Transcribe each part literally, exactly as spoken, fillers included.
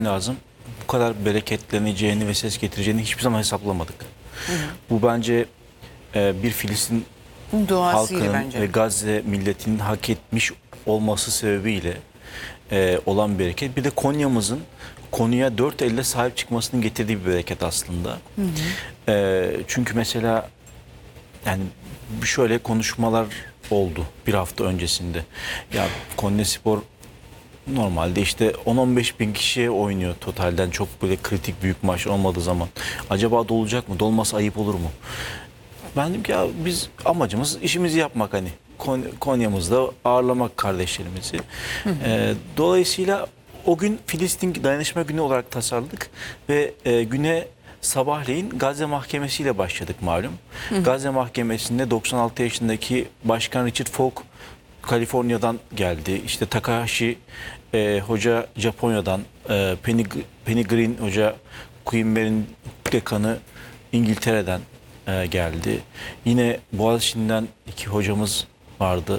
lazım. Bu kadar bereketleneceğini ve ses getireceğini hiçbir zaman hesaplamadık. Hı hı. Bu bence e, bir Filistin halkının bence. ve Gazze milletinin hak etmiş olması sebebiyle e, olan bir bereket. Bir de Konya'mızın konuya dört elle sahip çıkmasının getirdiği bir bereket aslında. Hı hı. E, çünkü mesela yani şöyle konuşmalar oldu bir hafta öncesinde. Ya Konyaspor normalde işte on on beş bin kişiye oynuyor totalden, çok böyle kritik büyük maç olmadığı zaman. Acaba dolacak mı? Dolması ayıp olur mu? Ben dedim ki ya biz amacımız işimizi yapmak, hani Konya'mızda ağırlamak kardeşlerimizi. Hı hı. Ee, dolayısıyla o gün Filistin Dayanışma Günü olarak tasarladık ve e, güne sabahleyin Gazze Mahkemesi ile başladık malum. Hı hı. Gazze Mahkemesi'nde doksan altı yaşındaki Başkan Richard Falk Kaliforniya'dan geldi. İşte Takahashi e, Hoca Japonya'dan, e, Penny, Penny Green Hoca Queen Mary'nin dekanı İngiltere'den e, geldi. Yine Boğaziçi'nden iki hocamız vardı.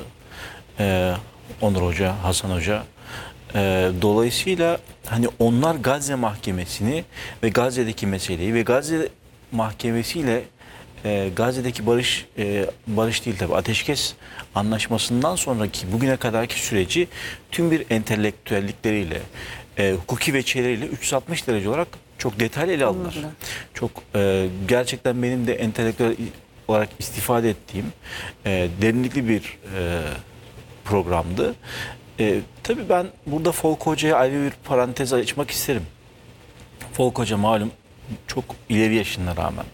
E, Onur Hoca, Hasan Hoca. E, dolayısıyla hani onlar Gazze Mahkemesi'ni ve Gazze'deki meseleyi ve Gazze Mahkemesi'yle e, Gazze'deki barış e, barış değil tabii ateşkes anlaşmasından sonraki bugüne kadarki süreci tüm bir entelektüellikleriyle, e, hukuki veçeleriyle üç yüz altmış derece olarak çok detaylı ele aldılar. Anladım. Çok e, gerçekten benim de entelektüel olarak istifade ettiğim e, derinlikli bir e, programdı. E, tabii ben burada Falk Hoca'ya ayrı bir parantez açmak isterim. Falk Hoca malum çok ileri yaşına rağmen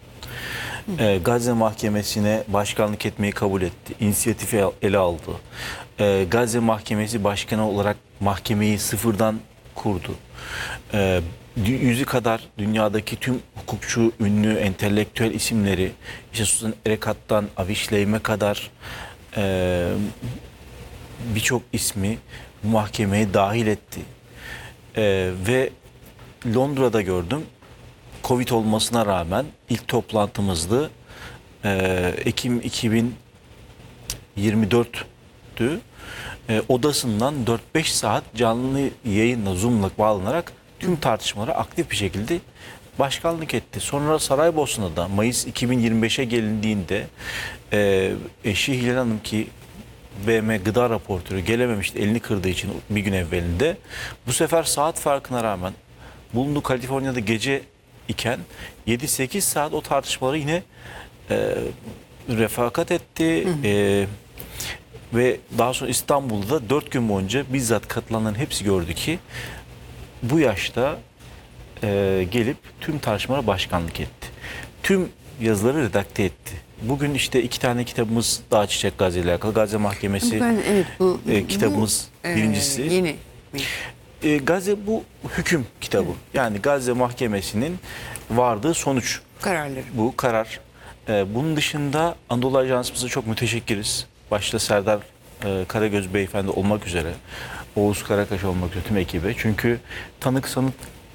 e, Gazze Mahkemesi'ne başkanlık etmeyi kabul etti. İnisiyatifi ele aldı. E, Gazze Mahkemesi Başkanı olarak mahkemeyi sıfırdan kurdu. E, yüzü kadar dünyadaki tüm hukukçu, ünlü, entelektüel isimleri, işte Susan Erekat'tan Avish Leim'e kadar e, birçok ismi bu mahkemeye dahil etti. E, ve Londra'da gördüm. Covid olmasına rağmen ilk toplantımızdı. E, Ekim iki bin yirmi dörttü. E, odasından dört beş saat canlı yayınla, Zoom'la bağlanarak tüm tartışmalara aktif bir şekilde başkanlık etti. Sonra Saraybosna'da Mayıs iki bin yirmi beşe gelindiğinde e, eşi Hilal Hanım ki B M gıda raportörü gelememişti, elini kırdığı için bir gün evvelinde. Bu sefer saat farkına rağmen bulunduğu Kaliforniya'da gece iken yedi sekiz saat o tartışmaları yine e, refakat etti. Hı hı. E, ve daha sonra İstanbul'da dört gün boyunca bizzat katılanların hepsi gördü ki bu yaşta e, gelip tüm tartışmalara başkanlık etti. Tüm yazıları redakte etti. Bugün işte iki tane kitabımız daha çıkacak Gazze ile alakalı. Gazze Mahkemesi ben, evet, bu, e, kitabımız bu, birincisi. E, yeni. E, Gazze bu hüküm kitabı. Hı. Yani Gazze Mahkemesi'nin vardığı sonuç. Kararları. Bu karar. E, bunun dışında Anadolu Ajansımıza çok müteşekkiriz. Başta Serdar e, Karagöz Beyefendi olmak üzere, Oğuz Karakaş olmak üzere tüm ekibe. Çünkü tanık sanık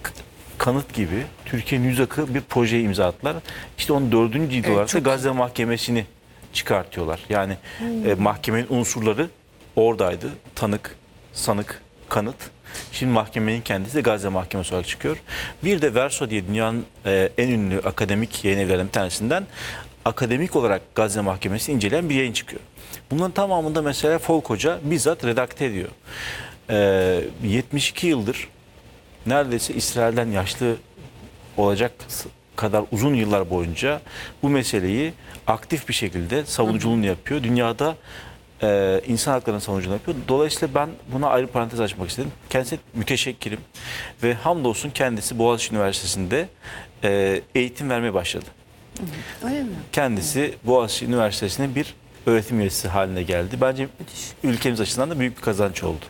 kanıt gibi Türkiye'nin yüz akı bir projeye imza attılar. İşte onun dördüncü cildi evet, olarak da Gazze Mahkemesi'ni çıkartıyorlar. Yani hmm. e, mahkemenin unsurları oradaydı. Tanık, sanık, kanıt. Şimdi mahkemenin kendisi de Gazze Mahkemesi olarak çıkıyor. Bir de Verso diye dünyanın e, en ünlü akademik yayın evlerinden bir tanesinden akademik olarak Gazze Mahkemesi inceleyen bir yayın çıkıyor. Bunların tamamında mesela Falk Hoca bizzat redakte ediyor. E, yetmiş iki yıldır neredeyse İsrail'den yaşlı olacak kadar uzun yıllar boyunca bu meseleyi aktif bir şekilde savunuculuğunu yapıyor. Dünyada e, insan haklarının savunuculuğunu yapıyor. Dolayısıyla ben buna ayrı parantez açmak istedim. Kendisine müteşekkirim ve hamdolsun kendisi Boğaziçi Üniversitesi'nde e, eğitim vermeye başladı. Öyle mi? Kendisi Boğaziçi Üniversitesi'nin bir öğretim üyesi haline geldi. Bence ülkemiz açısından da büyük bir kazanç oldu.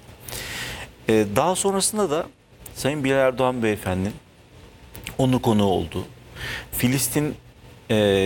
E, daha sonrasında da Sayın Bilal Erdoğan Beyefendi'nin onur konuğu oldu. Filistin e,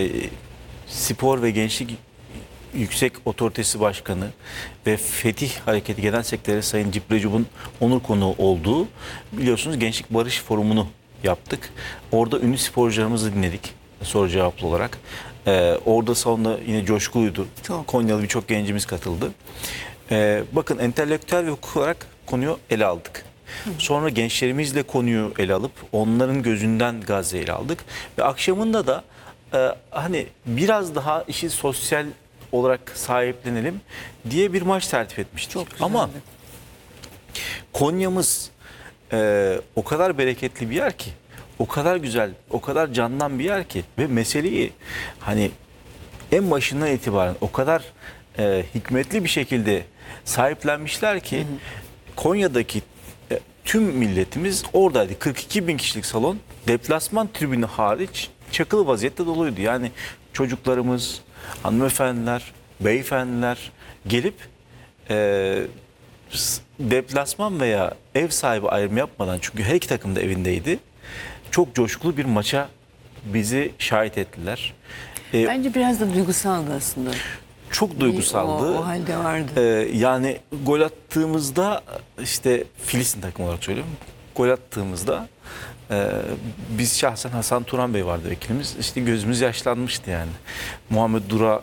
Spor ve Gençlik Yüksek Otoritesi Başkanı ve Fetih Hareketi Genel Sekreteri Sayın Ciprecub'un onur konuğu olduğu, biliyorsunuz, Gençlik Barış Forumu'nu yaptık. Orada ünlü sporcularımızı dinledik soru cevaplı olarak. E, orada salonda yine coşkuluydu. Çok. Konyalı birçok gencimiz katıldı. E, bakın entelektüel ve hukuk olarak konuyu ele aldık. Sonra gençlerimizle konuyu ele alıp onların gözünden Gazze'yi ele aldık. Ve akşamında da e, hani biraz daha işi sosyal olarak sahiplenelim diye bir maç tertip etmiştik. Çok güzeldi. Ama Konya'mız e, o kadar bereketli bir yer ki, o kadar güzel, o kadar candan bir yer ki ve meseleyi hani en başından itibaren o kadar e, hikmetli bir şekilde sahiplenmişler ki, hı hı, Konya'daki e, tüm milletimiz oradaydı. kırk iki bin kişilik salon, deplasman tribünü hariç çakılı vaziyette doluydu. Yani çocuklarımız, hanımefendiler, beyefendiler gelip e, deplasman veya ev sahibi ayrımı yapmadan, çünkü her iki takım da evindeydi, çok coşkulu bir maça bizi şahit ettiler. Ee, Bence biraz da duygusaldı aslında. Çok duygusaldı. O, o halde vardı. Ee, yani gol attığımızda, işte Filistin takımı olarak söylüyorum, gol attığımızda e, biz şahsen, Hasan Turan Bey vardı vekilimiz, işte gözümüz yaşlanmıştı yani. Muhammed Dura,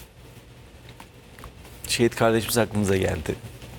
şehit kardeşimiz aklımıza geldi.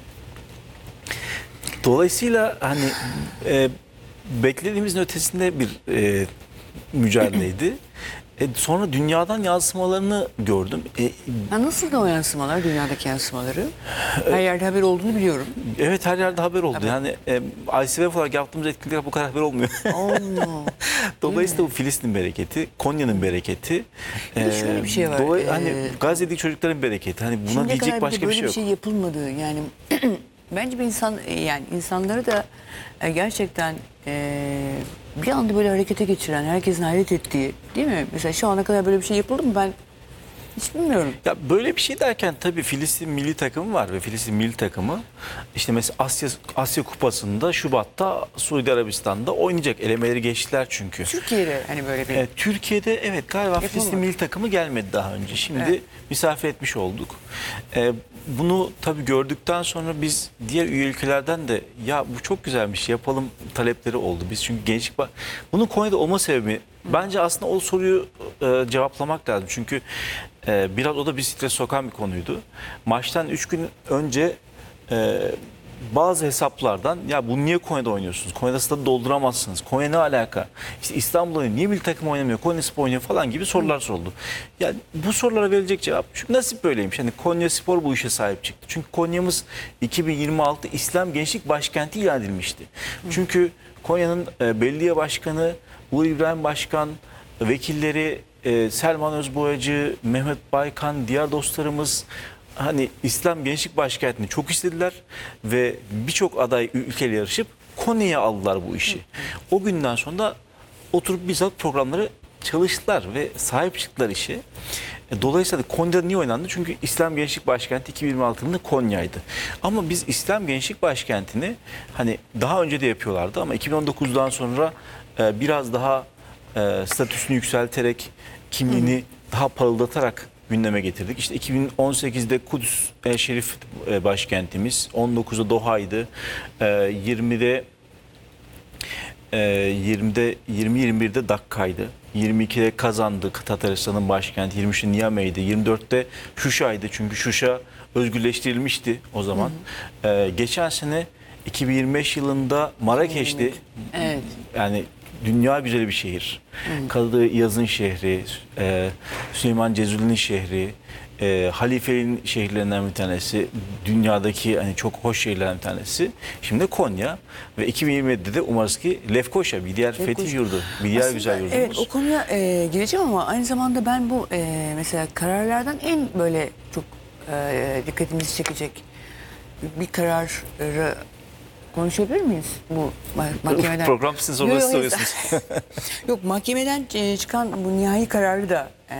Dolayısıyla hani e, beklediğimizin ötesinde bir e, mücadeleydi. E, sonra dünyadan yansımalarını gördüm. E, Ha, nasıl da o yansımalar, dünyadaki yansımaları? Her yerde haber olduğunu biliyorum. evet, her yerde haber oldu. Tabii. Yani e, I C V olarak yaptığımız etkinlikler bu kadar haber olmuyor. Allah. Dolayısıyla bu Filistin bereketi, Konya'nın bereketi. Bir de şöyle bir şey var. Dolay, Ee, hani Gazze'deki çocukların bereketi. Hani buna Şimdiye diyecek kadar başka bir böyle şey yok. bir şey yapılmadı. Yani bence bir insan, yani insanları da e, gerçekten e, bir anda böyle harekete geçiren, herkesin hayret ettiği, değil mi? Mesela şu ana kadar böyle bir şey yapıldı mı, ben hiç bilmiyorum. Ya böyle bir şey derken tabii Filistin milli takımı var ve Filistin milli takımı işte mesela Asya Asya Kupası'nda Şubat'ta Suudi Arabistan'da oynayacak. Elemeleri geçtiler çünkü. Türkiye'de hani böyle bir... E, Türkiye'de evet galiba Yapılmadı. Filistin milli takımı gelmedi daha önce. Şimdi Evet. misafir etmiş olduk. E, bunu tabii gördükten sonra biz diğer üye ülkelerden de ya bu çok güzelmiş, yapalım talepleri oldu. Biz çünkü gençlik var. Bunun Konya'da olma sebebi, bence aslında o soruyu e, cevaplamak lazım. Çünkü e, biraz o da bir stres sokan bir konuydu. Maçtan üç gün önce e, bazı hesaplardan ya bunu niye Konya'da oynuyorsunuz? Konya'da stadı dolduramazsınız. Konya ne alaka? İşte İstanbul'da niye milli takım oynamıyor? Konya Spor oynuyor falan gibi sorular soruldu. Ya bu sorulara verilecek cevap, çünkü nasip böyleymiş. Hani Konya Spor bu işe sahip çıktı. Çünkü Konya'mız iki bin yirmi altı İslam Gençlik Başkenti ilan edilmişti. Çünkü Konya'nın e, belediye başkanı Uğur İbrahim Başkan, vekilleri e, Selman Özboyacı, Mehmet Baykan, diğer dostlarımız hani İslam Gençlik Başkenti'ni çok istediler ve birçok aday ülkeyle yarışıp Konya'ya aldılar bu işi. O günden sonra da oturup bizzat programları çalıştılar ve sahip çıktılar işe. E, Dolayısıyla Konya'da niye oynandı? Çünkü İslam Gençlik Başkenti iki bin yirmi altı yılında Konya'ydı. Ama biz İslam Gençlik Başkenti'ni hani daha önce de yapıyorlardı ama iki bin on dokuzdan sonra e, biraz daha e, statüsünü yükselterek, kimliğini Hı. daha parıldatarak gündeme getirdik. İşte iki bin on sekizde Kudüs El Şerif e, başkentimiz, on dokuzda Doha'ydı, e, yirmide e, yirmide yirmi yirmi birde Dakka'ydı. yirmi ikide Kazan'dı, Tataristan'ın başkenti. yirmi üçte Niamey'di. yirmi dörtte Şuşa'ydı. Çünkü Şuşa özgürleştirilmişti o zaman. Hı hı. E, geçen sene iki bin yirmi beş yılında Marrakeş'ti. Evet. Yani dünya güzeli bir şehir. Hı. Kadı Yaz'ın şehri, e, Süleyman Cezuli'nin şehri, e, Halife'nin şehirlerinden bir tanesi, dünyadaki hani çok hoş şehirlerden bir tanesi. Şimdi Konya ve iki bin yirmi yedide de umarız ki Lefkoşa, bir diğer Lefkoşa. fetih yurdu, bir diğer Aslında, güzel yurdumuz. evet, o konuya e, gireceğim ama aynı zamanda ben bu e, mesela kararlardan en böyle çok e, dikkatimizi çekecek bir kararı konuşabilir miyiz bu mahkemeden? Program siz sonra Yok, yok, soruyorsunuz. Yok, mahkemeden e, çıkan bu nihai kararı da e,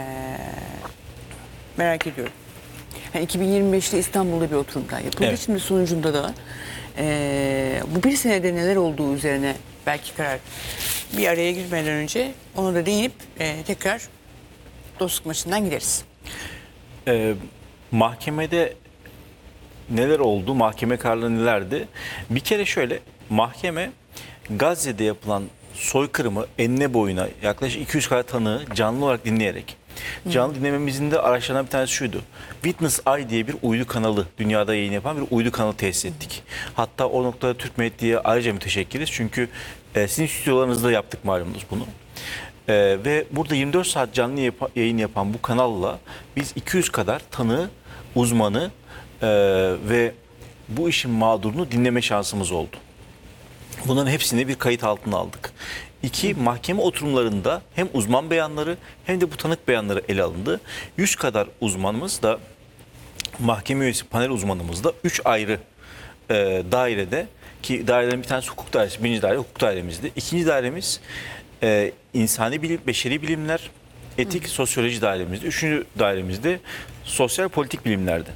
merak ediyorum. Yani iki bin yirmi beşte İstanbul'da bir oturumda yapıldı. Evet. Şimdi sonucunda da e, bu bir senede neler olduğu üzerine belki karar. Bir araya girmeden önce onu da değinip e, tekrar dostluk maçından gideriz. Ee, mahkemede neler oldu? Mahkeme kararları nelerdi? Bir kere şöyle, mahkeme Gazze'de yapılan soykırımı enine boyuna yaklaşık iki yüz kadar tanığı canlı olarak dinleyerek Canlı dinlememizin de araçlarından bir tanesi şuydu. Witness Eye diye bir uydu kanalı, dünyada yayın yapan bir uydu kanalı tesis ettik. Hatta o noktada Türk Medya'ya ayrıca müteşekkiriz. Çünkü e, sizin stüdyolarınızda yaptık malumunuz bunu. E, ve burada yirmi dört saat canlı yap- yayın yapan bu kanalla biz iki yüz kadar tanığı, uzmanı e, ve bu işin mağdurunu dinleme şansımız oldu. Bunların hepsini bir kayıt altına aldık. İki, mahkeme oturumlarında hem uzman beyanları hem de bu tanık beyanları ele alındı. yüz kadar uzmanımız da, mahkeme üyesi panel uzmanımız da üç ayrı e, dairede, ki dairelerin bir tanesi hukuk dairesi, birinci daire hukuk dairemizdi. İkinci dairemiz e, insani bilim, beşeri bilimler, etik, Hı. sosyoloji dairemizdi. Üçüncü dairemizde sosyal politik bilimlerdi.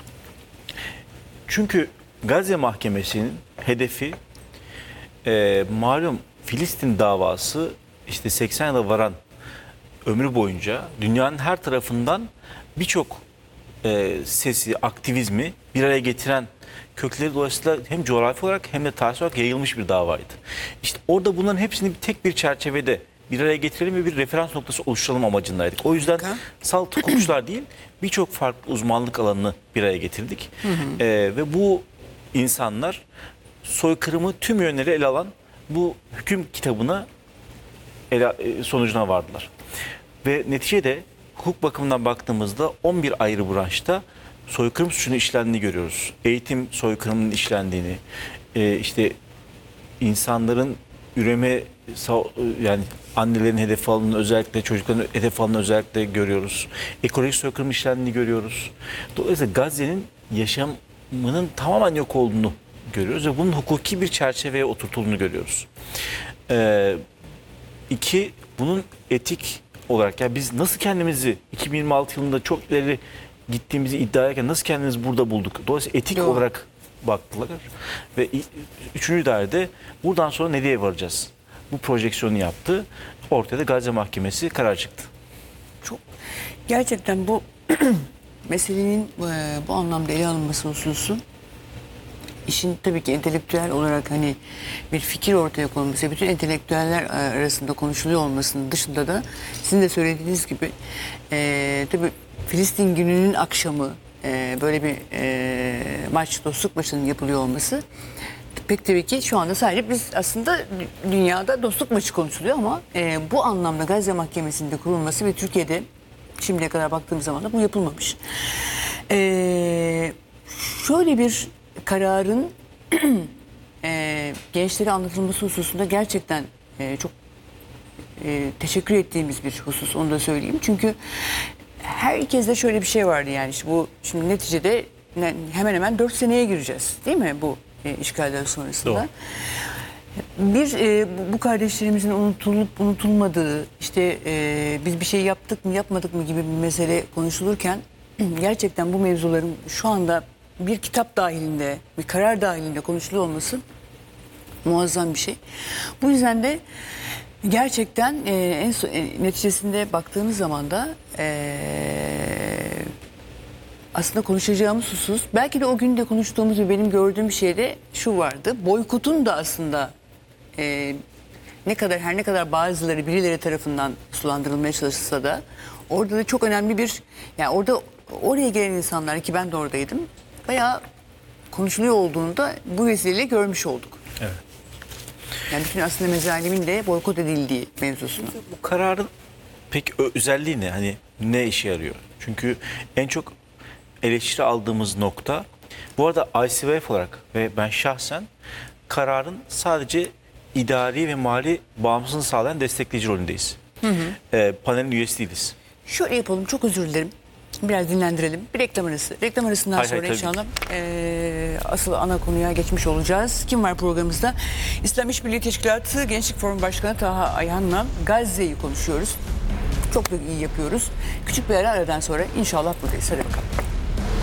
Çünkü Gazze Mahkemesi'nin hedefi e, malum Filistin davası işte seksen yıla varan ömrü boyunca dünyanın her tarafından birçok e, sesi, aktivizmi bir araya getiren, kökleri dolayısıyla hem coğrafi olarak hem de tarihsel olarak yayılmış bir davaydı. İşte orada bunların hepsini bir tek bir çerçevede bir araya getirelim ve bir referans noktası oluşturalım amacındaydık. O yüzden salt hukukçular değil, birçok farklı uzmanlık alanını bir araya getirdik. Hı hı. E, ve bu insanlar soykırımı tüm yönleri ele alan bu hüküm kitabına ele, sonucuna vardılar. Ve neticede hukuk bakımından baktığımızda on bir ayrı branşta soykırım suçunun işlendiğini görüyoruz. Eğitim soykırımının işlendiğini, e, işte insanların üreme, yani annelerin hedef alındığını, özellikle çocukların hedef alındığını özellikle görüyoruz. Ekolojik soykırım işlendiğini görüyoruz. Dolayısıyla Gazze'nin yaşamının tamamen yok olduğunu görüyoruz ve bunun hukuki bir çerçeveye oturtulduğunu görüyoruz. Ee, iki, bunun etik olarak, yani biz nasıl kendimizi iki bin yirmi altı yılında çok ileri gittiğimizi iddia ederken nasıl kendimizi burada bulduk? Dolayısıyla etik Doğru. olarak baktılar ve üçüncü dairede buradan sonra nereye varacağız? Bu projeksiyonu yaptı. Ortaya da Gazze Mahkemesi karar çıktı. Çok gerçekten bu meselenin e, bu anlamda ele alınması hususu, İşin tabii ki entelektüel olarak hani bir fikir ortaya konması, bütün entelektüeller arasında konuşuluyor olmasının dışında da sizin de söylediğiniz gibi e, tabii Filistin gününün akşamı e, böyle bir e, maç, dostluk maçının yapılıyor olması pek tabii ki şu anda sadece biz aslında dünyada dostluk maçı konuşuluyor ama e, bu anlamda Gazze Mahkemesi'nde kurulması ve Türkiye'de şimdiye kadar baktığımız zaman da bu yapılmamış. E, şöyle bir kararın e, gençlere anlatılması hususunda gerçekten e, çok e, teşekkür ettiğimiz bir husus, onu da söyleyeyim. Çünkü herkeste şöyle bir şey vardı, yani işte bu şimdi neticede hemen hemen dört seneye gireceğiz değil mi bu e, işgaller sonrasında? Doğru. Bir e, bu kardeşlerimizin unutulup unutulmadığı, işte e, biz bir şey yaptık mı yapmadık mı gibi bir mesele konuşulurken gerçekten bu mevzuların şu anda bir kitap dahilinde, bir karar dahilinde konuşuluyor olması muazzam bir şey. Bu yüzden de gerçekten e, en son, e, neticesinde baktığımız zaman da e, aslında konuşacağımız husus, belki de o gün de konuştuğumuz ve benim gördüğüm bir şeyde şu vardı. Boykotun da aslında e, ne kadar her ne kadar bazıları birileri tarafından sulandırılmaya çalışılsa da orada da çok önemli bir, yani orada oraya gelen insanlar, ki ben de oradaydım, bayağı konuşuluyor olduğunu da bu vesileyle görmüş olduk. Evet. Yani bütün aslında mezalimin de boykot edildiği mevzusunu. Bu kararın pek özelliği ne? Hani ne işe yarıyor? Çünkü en çok eleştiri aldığımız nokta, bu arada I C V F olarak ve ben şahsen kararın sadece idari ve mali bağımsızlığını sağlayan destekleyici rolündeyiz. Hı hı. E, panelin üyesi değiliz. Şöyle yapalım, çok özür dilerim. Biraz dinlendirelim. Bir reklam arası. Reklam arasından hay sonra hay, inşallah e, asıl ana konuya geçmiş olacağız. Kim var programımızda? İslam İşbirliği Teşkilatı Gençlik Forumu Başkanı Taha Ayhan'la Gazze'yi konuşuyoruz. Çok da iyi yapıyoruz. Küçük bir ara, aradan sonra inşallah buradayız. Hadi bakalım.